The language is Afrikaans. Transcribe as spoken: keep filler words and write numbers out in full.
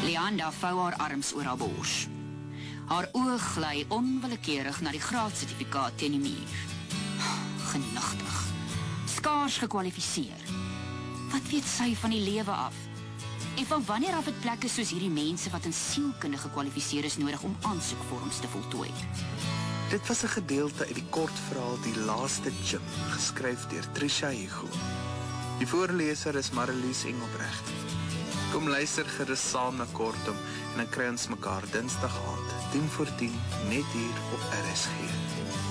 Leanda vou haar arms oor haar bors. Haar oog gly onwillekeurig na die graadsertifikaat teen die muur. Genigtig. Skaars gekwalifiseer. Wat weet sy van die lewe af? En van wanneer af het plekke soos hierdie mense wat in sielkunde gekwalifiseer is nodig om aansoekvorms te voltooi? Dit was 'n gedeelte uit die kortverhaal Die Laaste Gym, geskryf deur Trisha Hugo. Die voorleser is Marlies Engelbrecht. Kom luister gerus saam na Kortom en dan kry ons mekaar Dinsdag aand, tien voor tien, net hier op R S G.